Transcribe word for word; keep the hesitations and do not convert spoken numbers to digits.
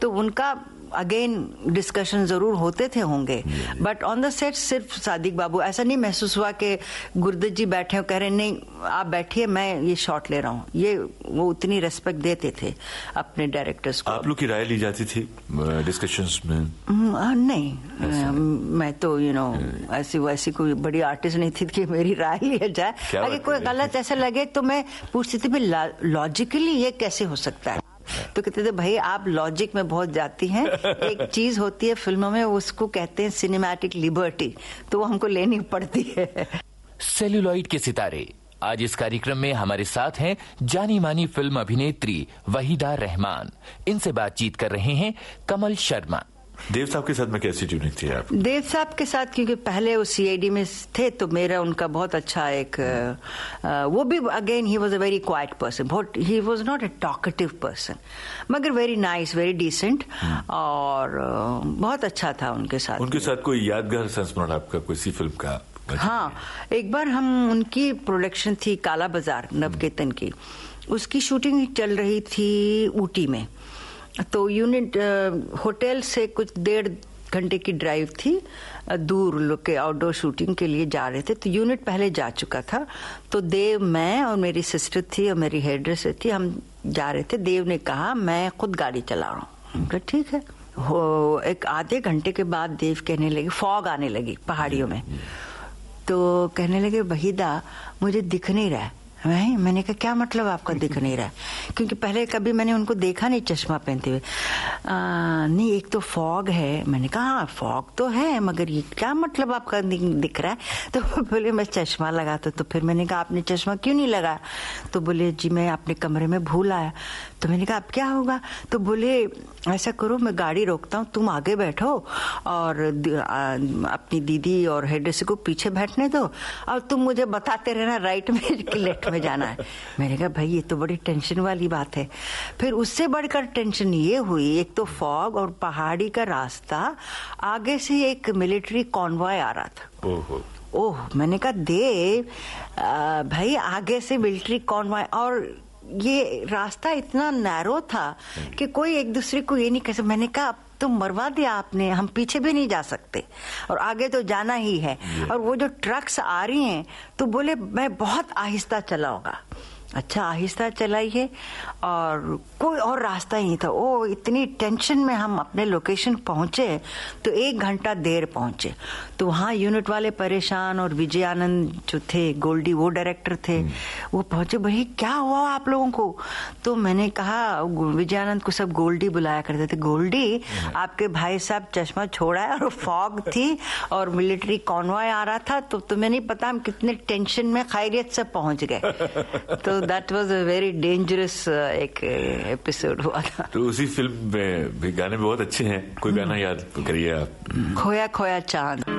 तो उनका again discussion जरूर होते थे होंगे, बट ऑन द सेट सिर्फ सादिक बाबू, ऐसा नहीं महसूस हुआ कि गुरदत जी बैठे हो कह रहे नहीं आप बैठिए मैं ये शॉट ले रहा हूँ। ये वो उतनी रेस्पेक्ट देते थे अपने डायरेक्टर्स को। आप लोग की राय ली जाती थी डिस्कशंस में? नहीं, मैं तो यू नो ऐसी वैसी कोई बड़ी आर्टिस्ट नहीं थी कि मेरी राय लिया जाए। अगर कोई गलत ऐसा लगे तो मैं पूछती थी लॉजिकली ये कैसे हो सकता है, तो कहते थे भाई आप लॉजिक में बहुत जाती हैं। एक चीज होती है फिल्मों में, उसको कहते हैं सिनेमैटिक लिबर्टी, तो वो हमको लेनी पड़ती है। सेल्यूलॉइड के सितारे आज इस कार्यक्रम में हमारे साथ हैं जानी मानी फिल्म अभिनेत्री वहीदा रहमान। इनसे बातचीत कर रहे हैं कमल शर्मा। देव साहब के साथ में कैसी ट्यूनिंग थी आप? देव साहब के साथ क्योंकि पहले वो सीआईडी में थे तो मेरा उनका बहुत अच्छा एक आ, वो भी again he was a very quite person, बहुत he was not a talkative person, मगर वेरी नाइस, वेरी डिसेंट, और आ, बहुत अच्छा था उनके साथ। उनके साथ कोई यादगार संस्मरण आपका किसी फिल्म का? हाँ, एक बार हम उनकी प्रोडक्शन थी काला बाजार नवकेतन की, उसकी शूटिंग चल रही थी ऊटी में, तो यूनिट होटल से कुछ डेढ़ घंटे की ड्राइव थी, दूर लोग के आउटडोर शूटिंग के लिए जा रहे थे, तो यूनिट पहले जा चुका था, तो देव, मैं और मेरी सिस्टर थी और मेरी हेयर ड्रेसर थी, हम जा रहे थे। देव ने कहा मैं खुद गाड़ी चला रहा हूँ, ठीक है। हो एक आधे घंटे के बाद देव कहने लगे, फॉग आने लगी पहाड़ियों में, तो कहने लगे वहीदा मुझे दिख नहीं रहा है। मैं मैंने कहा क्या मतलब आपका दिख नहीं रहा है, क्योंकि पहले कभी मैंने उनको देखा नहीं चश्मा पहनते हुए। नहीं एक तो फॉग है। मैंने कहा हाँ फॉग तो है, मगर ये क्या मतलब आपका दिख रहा है? तो बोले मैं चश्मा लगाता। तो फिर मैंने कहा आपने चश्मा क्यों नहीं लगाया? तो बोले जी मैं अपने कमरे में भूल आया। तो मैंने कहा अब क्या होगा? तो बोले ऐसा करो मैं गाड़ी रोकता हूँ, तुम आगे बैठो और अपनी दीदी और हेडरेस को पीछे बैठने दो और तुम मुझे बताते रहना राइट में कि लेफ्ट में जाना है। मैंने कहा भाई ये तो बड़ी टेंशन वाली बात है। फिर उससे बढ़कर टेंशन ये हुई, एक तो फॉग और पहाड़ी का रास्ता, आगे से एक मिलिट्री कॉन्वॉय आ रहा था। ओहो ओह मैंने कहा देव भाई आगे से मिलिट्री कॉन्वॉय, और ये रास्ता इतना नैरो था कि कोई एक दूसरे को ये नहीं कह सकता। मैंने कहा अब तो मरवा दिया आपने, हम पीछे भी नहीं जा सकते और आगे तो जाना ही है। और वो जो ट्रक्स आ रही हैं तो बोले मैं बहुत आहिस्ता चलाऊंगा। अच्छा आहिस्ता चलाइए, और कोई और रास्ता ही नहीं था। ओ इतनी टेंशन में हम अपने लोकेशन पहुंचे तो एक घंटा देर पहुंचे, तो वहाँ यूनिट वाले परेशान, और विजय आनंद जो थे गोल्डी वो डायरेक्टर थे, वो पहुंचे भाई क्या हुआ आप लोगों को? तो मैंने कहा विजय आनंद को सब गोल्डी बुलाया करते थे, गोल्डी आपके भाई साहब चश्मा छोड़ा है और फॉग थी और मिलिट्री कॉन्वॉय आ रहा था, तो तुम्हें नहीं पता हम कितने टेंशन में खैरियत से पहुंच गए। तो that was a very dangerous एक एपिसोड हुआ था। तो उसी फिल्म में भी गाने बहुत अच्छे हैं, कोई गाना याद करिए आप? खोया खोया चांद।